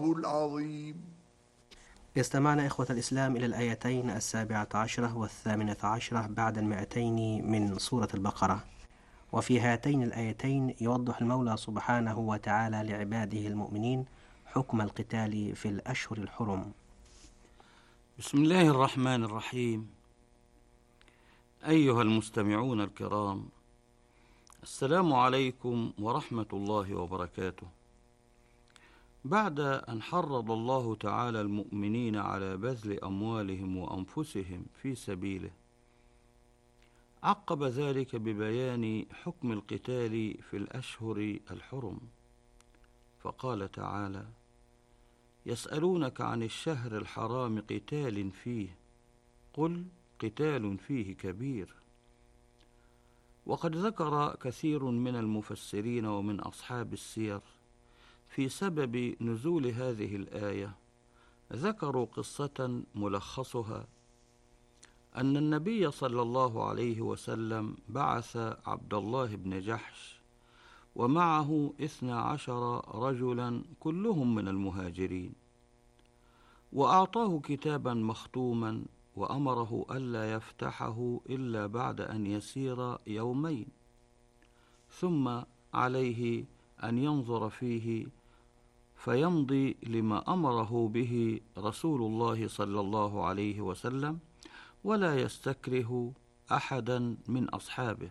العظيم. استمعنا إخوة الإسلام إلى الآيتين 17 و18 بعد 200 من سورة البقرة. وفي هاتين الآيتين يوضح المولى سبحانه وتعالى لعباده المؤمنين حكم القتال في الأشهر الحرم. بسم الله الرحمن الرحيم. أيها المستمعون الكرام، السلام عليكم ورحمة الله وبركاته. بعد أن حرض الله تعالى المؤمنين على بذل أموالهم وأنفسهم في سبيله، عقب ذلك ببيان حكم القتال في الأشهر الحرم، فقال تعالى: يسألونك عن الشهر الحرام قتال فيه، قل قتال فيه كبير. وقد ذكر كثير من المفسرين ومن أصحاب السير في سبب نزول هذه الآية، ذكروا قصة ملخصها أن النبي صلى الله عليه وسلم بعث عبد الله بن جحش ومعه 12 رجلا كلهم من المهاجرين، وأعطاه كتابا مختوما وأمره ألا يفتحه إلا بعد أن يسير يومين، ثم عليه أن ينظر فيه فيمضي لما أمره به رسول الله صلى الله عليه وسلم، ولا يستكره أحدا من أصحابه.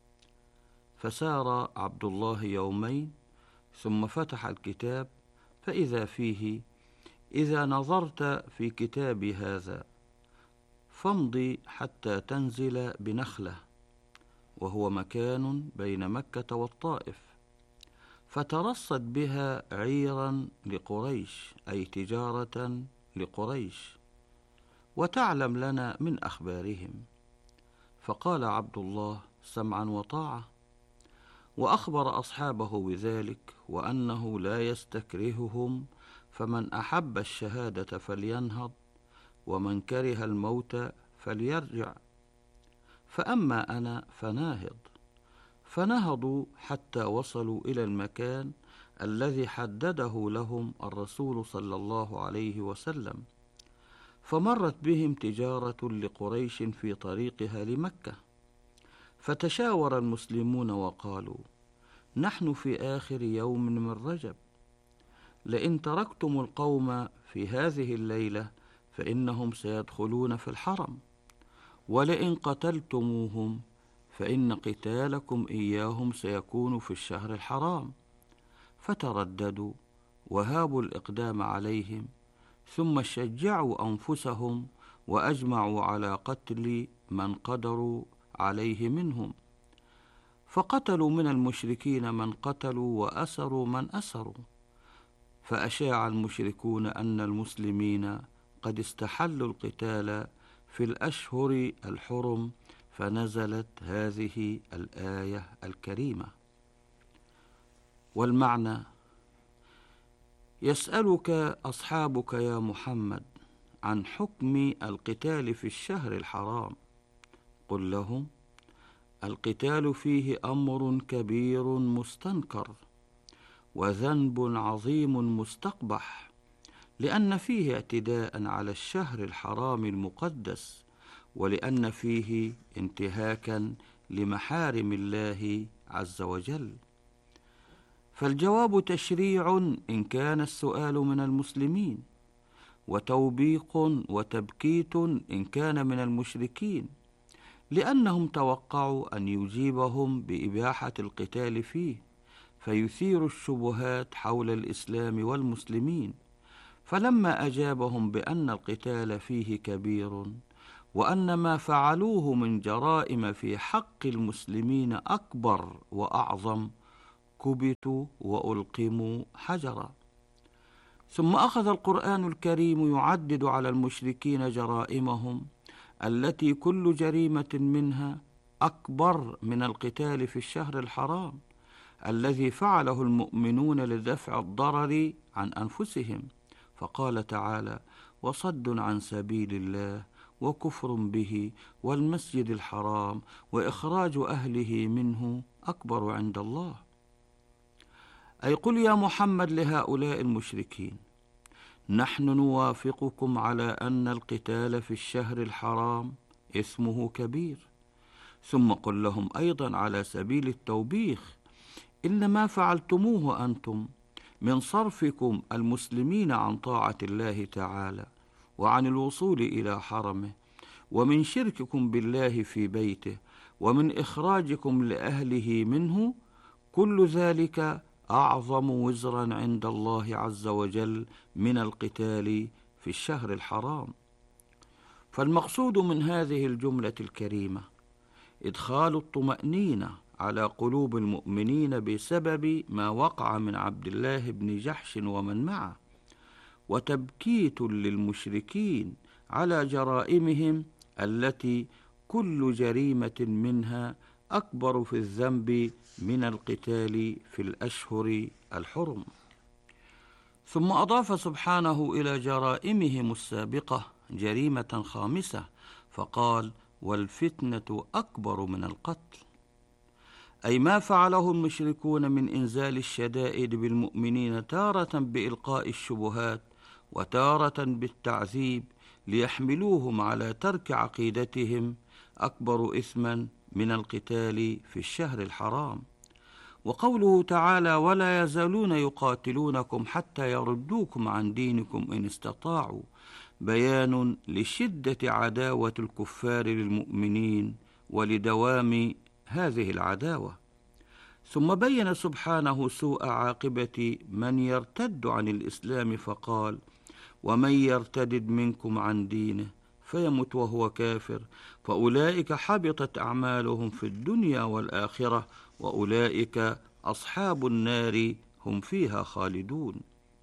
فسار عبد الله يومين ثم فتح الكتاب فإذا فيه: إذا نظرت في كتابي هذا فامضي حتى تنزل بنخلة، وهو مكان بين مكة والطائف، فترصد بها عيرا لقريش، أي تجارة لقريش، وتعلم لنا من أخبارهم. فقال عبد الله: سمعا وطاعة. وأخبر أصحابه بذلك وأنه لا يستكرههم، فمن أحب الشهادة فلينهض، ومن كره الموت فليرجع، فأما أنا فناهض. فنهضوا حتى وصلوا إلى المكان الذي حدده لهم الرسول صلى الله عليه وسلم، فمرت بهم تجارة لقريش في طريقها لمكة، فتشاور المسلمون وقالوا: نحن في آخر يوم من رجب، لئن تركتم القوم في هذه الليلة فإنهم سيدخلون في الحرم، ولئن قتلتموهم فإن قتالكم إياهم سيكون في الشهر الحرام. فترددوا وهابوا الإقدام عليهم، ثم شجعوا أنفسهم وأجمعوا على قتل من قدروا عليه منهم، فقتلوا من المشركين من قتلوا وأسروا من أسروا. فأشاع المشركون أن المسلمين قد استحلوا القتال في الأشهر الحرم، فنزلت هذه الآية الكريمة. والمعنى: يسألك أصحابك يا محمد عن حكم القتال في الشهر الحرام، قل لهم: القتال فيه أمر كبير مستنكر، وذنب عظيم مستقبح، لأن فيه اعتداء على الشهر الحرام المقدس، ولأن فيه انتهاكا لمحارم الله عز وجل. فالجواب تشريع إن كان السؤال من المسلمين، وتوبيق وتبكيت إن كان من المشركين، لأنهم توقعوا أن يجيبهم بإباحة القتال فيه، فيثير الشبهات حول الإسلام والمسلمين. فلما أجابهم بأن القتال فيه كبير، وأن ما فعلوه من جرائم في حق المسلمين أكبر وأعظم، كبتوا وألقموا حجرا. ثم أخذ القرآن الكريم يعدد على المشركين جرائمهم التي كل جريمة منها أكبر من القتال في الشهر الحرام الذي فعله المؤمنون لدفع الضرر عن أنفسهم. فقال تعالى: وصد عن سبيل الله وكفر به والمسجد الحرام وإخراج أهله منه أكبر عند الله. أي قل يا محمد لهؤلاء المشركين: نحن نوافقكم على أن القتال في الشهر الحرام إثمه كبير. ثم قل لهم أيضا على سبيل التوبيخ: إن ما فعلتموه أنتم من صرفكم المسلمين عن طاعة الله تعالى وعن الوصول إلى حرمه، ومن شرككم بالله في بيته، ومن إخراجكم لأهله منه، كل ذلك أعظم وزرا عند الله عز وجل من القتال في الشهر الحرام. فالمقصود من هذه الجملة الكريمة إدخال الطمأنينة على قلوب المؤمنين بسبب ما وقع من عبد الله بن جحش ومن معه، وتبكيت للمشركين على جرائمهم التي كل جريمة منها أكبر في الذنب من القتال في الأشهر الحرم. ثم أضاف سبحانه إلى جرائمهم السابقة جريمة خامسة فقال: والفتنة أكبر من القتل، أي ما فعله المشركون من إنزال الشدائد بالمؤمنين، تارة بإلقاء الشبهات وتارة بالتعذيب ليحملوهم على ترك عقيدتهم، أكبر إثما من القتال في الشهر الحرام. وقوله تعالى: ولا يزالون يقاتلونكم حتى يردوكم عن دينكم إن استطاعوا، بيان لشدة عداوة الكفار للمؤمنين ولدوام هذه العداوة. ثم بين سبحانه سوء عاقبة من يرتد عن الإسلام فقال: ومن يرتد منكم عن دينه فيمت وهو كافر فأولئك حبطت أعمالهم في الدنيا والآخرة وأولئك أصحاب النار هم فيها خالدون.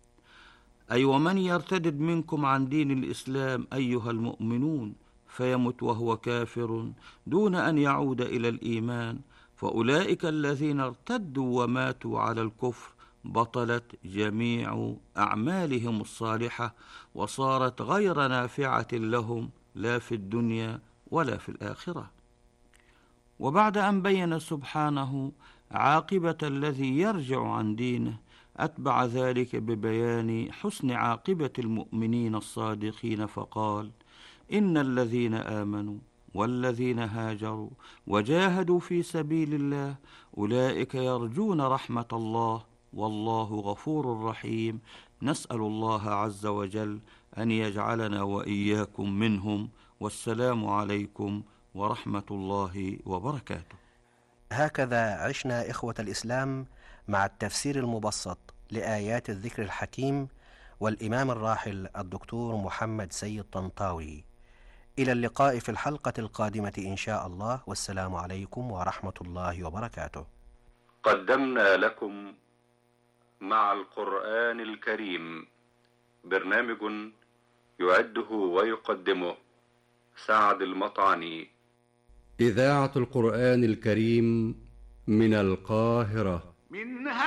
أي ومن يرتد منكم عن دين الإسلام أيها المؤمنون فيمت وهو كافر دون أن يعود إلى الإيمان، فأولئك الذين ارتدوا وماتوا على الكفر بطلت جميع أعمالهم الصالحة وصارت غير نافعة لهم لا في الدنيا ولا في الآخرة. وبعد أن بين سبحانه عاقبة الذي يرجع عن دينه، أتبع ذلك ببيان حسن عاقبة المؤمنين الصادقين فقال: إن الذين آمنوا والذين هاجروا وجاهدوا في سبيل الله أولئك يرجون رحمة الله والله غفور رحيم. نسأل الله عز وجل أن يجعلنا وإياكم منهم، والسلام عليكم ورحمة الله وبركاته. هكذا عشنا إخوة الإسلام مع التفسير المبسط لآيات الذكر الحكيم والإمام الراحل الدكتور محمد سيد طنطاوي. إلى اللقاء في الحلقة القادمة إن شاء الله، والسلام عليكم ورحمة الله وبركاته. قدمنا لكم مع القرآن الكريم برنامج يعده ويقدمه سعد المطعني. إذاعة القرآن الكريم من القاهرة.